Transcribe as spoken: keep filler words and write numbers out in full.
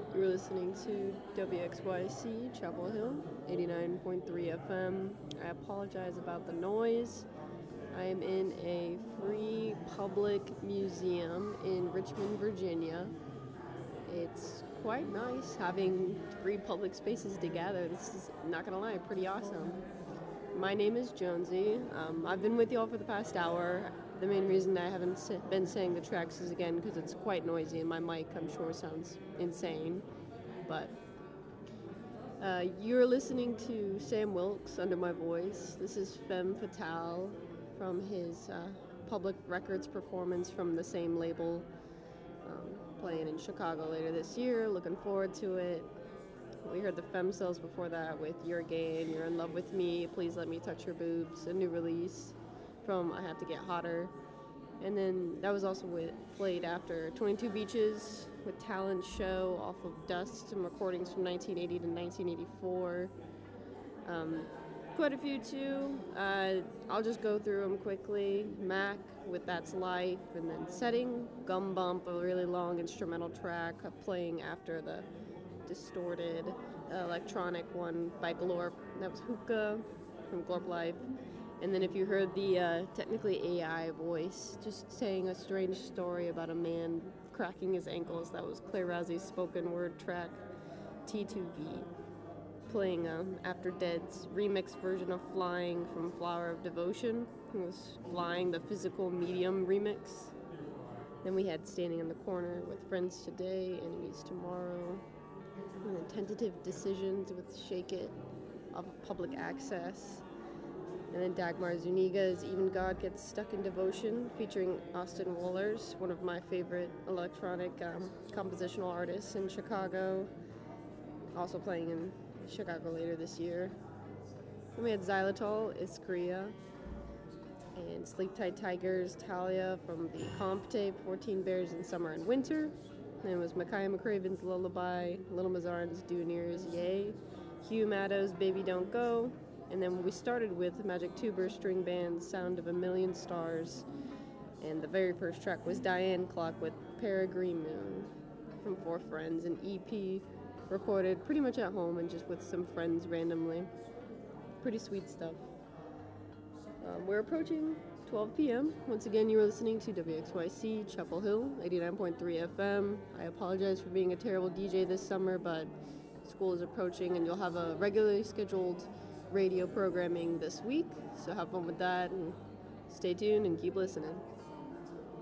You're listening to W X Y C Chapel Hill, eighty-nine point three F M. I apologize about the noise. I am in a free public museum in Richmond, Virginia. It's quite nice having free public spaces together. This is, not gonna lie, pretty awesome. My name is Jonesy. Um, I've been with y'all for the past hour. The main reason I haven't been saying the tracks is, again, because it's quite noisy and my mic, I'm sure, sounds insane. But uh, you're listening to Sam Wilkes, Under My Voice. This is Femme Fatale from his uh, Public Records performance from the same label, um, playing in Chicago later this year. Looking forward to it. We heard the Femcells before that with You're Gay and You're in Love with Me, Please Let Me Touch Your Boobs, a new release from I Have to Get Hotter. And then that was also with, played after twenty-two Beaches with Talent Show off of Dust, and recordings from nineteen eighty to nineteen eighty-four. Um, quite a few too. Uh, I'll just go through them quickly. Mac with That's Life, and then Setting, Gum Bump, a really long instrumental track playing after the distorted uh, electronic one by Glorp. That was Hookah from Glorp Life. And then if you heard the uh, technically A I voice just saying a strange story about a man cracking his ankles, that was Claire Rousey's spoken word track T two V, playing um, After Dead's remix version of Flying from Flower of Devotion. It was Flying, the physical medium remix. Then we had Standing in the Corner with Friends Today, Enemies Tomorrow. And then Tentative Decisions with Shake It off of Public Access. And then Dagmar Zuniga's Even God Gets Stuck in Devotion, featuring Austin Wohlers, one of my favorite electronic um, compositional artists in Chicago, also playing in Chicago later this year. Then we had Xylitol, Iskria, and Sleep Tight Tigers, Talia from the Comp tape, fourteen Bears in Summer and Winter. And it was Micaiah McCraven's Lullaby, Little Mazarin's Dooneers, Yay, Hugh Maddow's Baby Don't Go. And then we started with Magic Tuber String Band's Sound of a Million Stars. And the very first track was Diane Clock with Peregrine Moon from Four Friends, an E P recorded pretty much at home and just with some friends randomly. Pretty sweet stuff. Um, we're approaching twelve p.m. Once again, you are listening to W X Y C Chapel Hill, eighty-nine point three F M. I apologize for being a terrible D J this summer, but school is approaching and you'll have a regularly scheduled radio programming this week, so have fun with that and stay tuned and keep listening.